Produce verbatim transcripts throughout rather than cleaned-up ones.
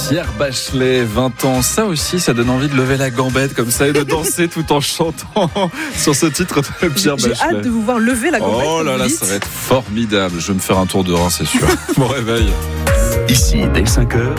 Pierre Bachelet, vingt ans, ça aussi, ça donne envie de lever la gambette comme ça et de danser tout en chantant sur ce titre de Pierre Bachelet. J'ai hâte de vous voir lever la gambette. Oh là là, ça va être formidable. Je vais me faire un tour de rein, c'est sûr. Bon réveil. Ici, dès cinq heures,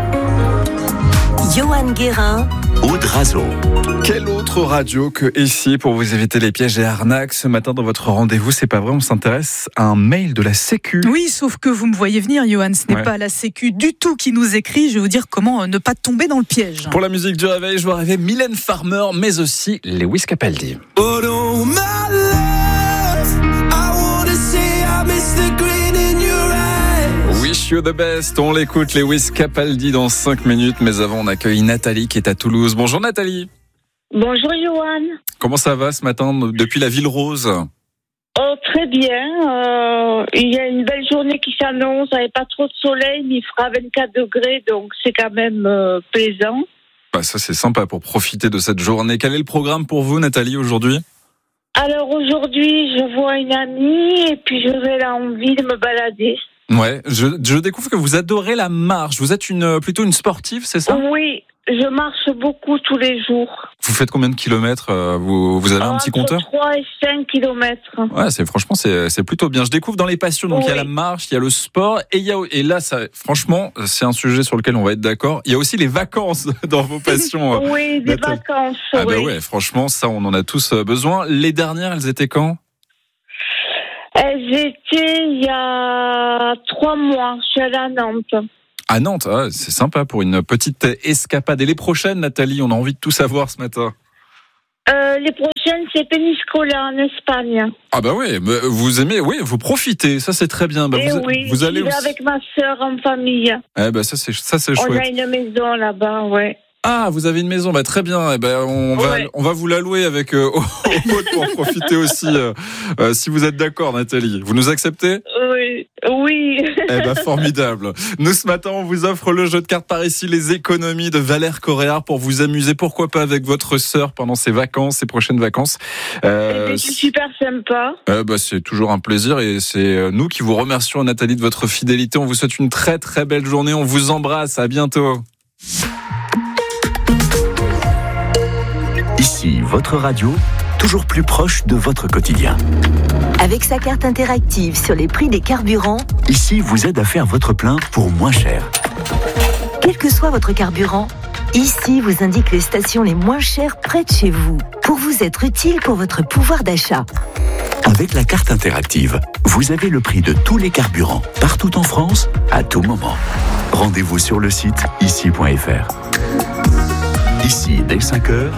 Johan Guérin, Aude Razo. Quelle autre radio que ici pour vous éviter les pièges et arnaques? Ce matin dans votre rendez-vous, c'est pas vrai, on s'intéresse à un mail de la Sécu. Oui, sauf que vous me voyez venir, Johan, ce n'est Ouais. pas la Sécu du tout qui nous écrit. Je vais vous dire comment ne pas tomber dans le piège. Pour la musique du réveil, je vois arriver Mylène Farmer, mais aussi Lewis Capaldi. Oh, oh my love, I wanna say I miss the green in your eyes. Wish you the best, on l'écoute, Lewis Capaldi dans cinq minutes, mais avant on accueille Nathalie qui est à Toulouse. Bonjour Nathalie. Bonjour Johan. Comment ça va ce matin depuis la Ville Rose? Oh, très bien. Euh, il y a une belle journée qui s'annonce. Il n'y a pas trop de soleil, mais il fera vingt-quatre degrés, donc c'est quand même euh, plaisant. Bah, ça c'est sympa pour profiter de cette journée. Quel est le programme pour vous Nathalie aujourd'hui? Alors aujourd'hui, je vois une amie et puis j'aurai envie de me balader. Ouais, je, je découvre que vous adorez la marche. Vous êtes une, plutôt une sportive, c'est ça? Oui, je marche beaucoup tous les jours. Vous faites combien de kilomètres? euh, vous, vous avez un petit Entre compteur? trois et cinq kilomètres. Ouais, c'est franchement c'est c'est plutôt bien. Je découvre dans les passions, donc il y a Oui. la marche, il y a le sport et il y a et là ça franchement c'est un sujet sur lequel on va être d'accord. Il y a aussi les vacances dans vos passions. euh, Oui, des Nathalie. vacances. Ah bah oui. ouais, franchement ça on en a tous besoin. Les dernières, elles étaient quand? Elles étaient il y a trois mois. Je suis allée à Nantes. À Nantes, ah, c'est sympa pour une petite escapade. Et les prochaines, Nathalie, on a envie de tout savoir ce matin. Euh, les prochaines, c'est Peñíscola en Espagne. Ah bah oui, mais vous aimez, oui, vous profitez, ça c'est très bien. Bah, Et vous, oui, vous allez je vais aussi... avec ma sœur en famille. Eh bah ça c'est ça c'est On chouette. a une maison là-bas, ouais. Ah, vous avez une maison, bah très bien. Eh ben on va Ouais. on va vous la louer avec euh, Aude pour en profiter aussi. Euh, euh, si vous êtes d'accord, Nathalie, vous nous acceptez? Oui, oui. Eh ben formidable. Nous ce matin, on vous offre le jeu de cartes par ici, les économies de Valère Coréard pour vous amuser. Pourquoi pas avec votre sœur pendant ces vacances, ces prochaines vacances. Euh, C'est super sympa. Euh, bah, c'est toujours un plaisir et c'est nous qui vous remercions, Nathalie, de votre fidélité. On vous souhaite une très très belle journée. On vous embrasse. À bientôt. Ici, votre radio, toujours plus proche de votre quotidien. avec sa carte interactive sur les prix des carburants, Ici, vous aide à faire votre plein pour moins cher. quel que soit votre carburant, ici vous indique les stations les moins chères près de chez vous, pour vous être utile pour votre pouvoir d'achat. Avec la carte interactive, vous avez le prix de tous les carburants, partout en France, à tout moment. Rendez-vous sur le site ici point f r. Ici, dès cinq heures,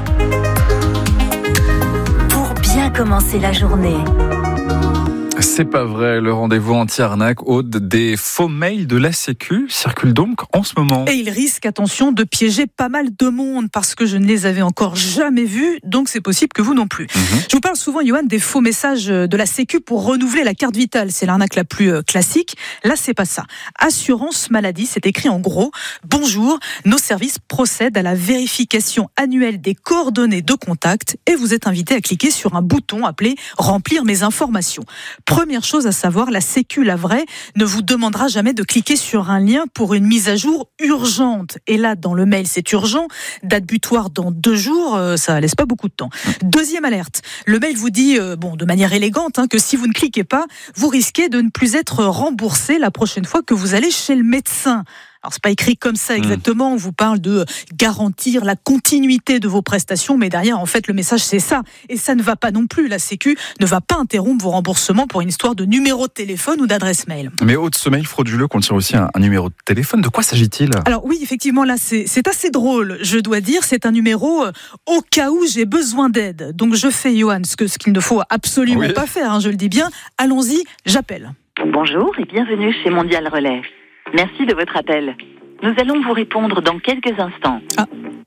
Pour bien commencer la journée. C'est pas vrai, le rendez-vous anti-arnaque, Aude, des faux mails de la Sécu circulent donc en ce moment. Et il risque, attention, de piéger pas mal de monde parce que je ne les avais encore jamais vus, donc c'est possible que vous non plus. Mmh. Je vous parle souvent, Johan, des faux messages de la Sécu pour renouveler la carte vitale. C'est l'arnaque la plus euh, classique. Là, c'est pas ça. Assurance maladie, c'est écrit en gros. Bonjour, nos services procèdent à la vérification annuelle des coordonnées de contact et vous êtes invité à cliquer sur un bouton appelé remplir mes informations. Première chose à savoir, la Sécu, la vraie, ne vous demandera jamais de cliquer sur un lien pour une mise à jour urgente. Et là, dans le mail, c'est urgent. Date butoir dans deux jours, euh, ça laisse pas beaucoup de temps. Deuxième alerte. Le mail vous dit, euh, bon, de manière élégante, hein, que si vous ne cliquez pas, vous risquez de ne plus être remboursé la prochaine fois que vous allez chez le médecin. Alors, c'est pas écrit comme ça exactement. On vous parle de garantir la continuité de vos prestations, mais derrière, en fait, le message, c'est ça. Et ça ne va pas non plus. La Sécu ne va pas interrompre vos remboursements pour une histoire de numéro de téléphone ou d'adresse mail. Mais Aude, ce mail frauduleux contient aussi un, un numéro de téléphone. De quoi s'agit-il ? Alors oui, effectivement, là, c'est, c'est assez drôle, je dois dire. C'est un numéro euh, au cas où j'ai besoin d'aide. Donc, je fais, Johan, ce, que, ce qu'il ne faut absolument Oui. pas faire, hein, je le dis bien. Allons-y, j'appelle. Bonjour et bienvenue chez Mondial Relais. Merci de votre appel. Nous allons vous répondre dans quelques instants.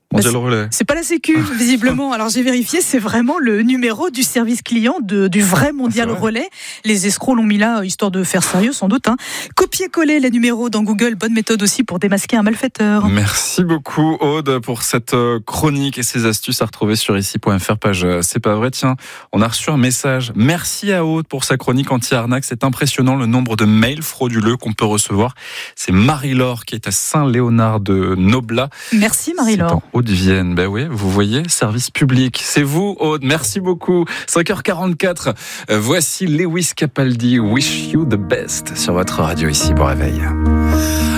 Mondial bah, Relais. C'est pas la Sécu, visiblement. Alors j'ai vérifié, c'est vraiment le numéro du service client de, du vrai Mondial Relais. Les escrocs l'ont mis là, histoire de faire sérieux sans doute. Hein. Copier-coller les numéros dans Google, bonne méthode aussi pour démasquer un malfaiteur. Merci beaucoup Aude pour cette chronique et ces astuces à retrouver sur ici point f r, page C'est pas vrai. Tiens, on a reçu un message. Merci à Aude pour sa chronique anti-arnaque. C'est impressionnant le nombre de mails frauduleux qu'on peut recevoir. C'est Marie-Laure qui est à Saint-Léonard de Noblat. Merci Marie-Laure. Haute-Vienne, ben oui, vous voyez, service public. C'est vous, Aude, merci beaucoup. cinq heures quarante-quatre, voici Lewis Capaldi, Wish You the Best, sur votre radio ici pour Réveil.